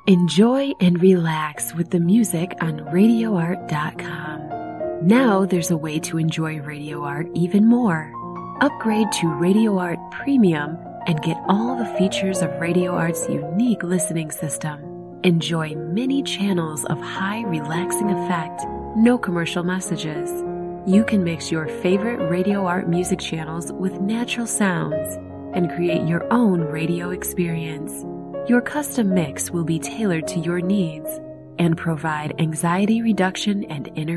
Enjoy and relax with the music on RadioArt.com. Now there's a way to enjoy Radio Art even more. Upgrade to Radio Art Premium and get all the features of Radio Art's unique listening system. Enjoy many channels of high relaxing effect, no commercial messages. You can mix your favorite Radio Art music channels with natural sounds and create your own radio experience. Your custom mix will be tailored to your needs and provide anxiety reduction and inner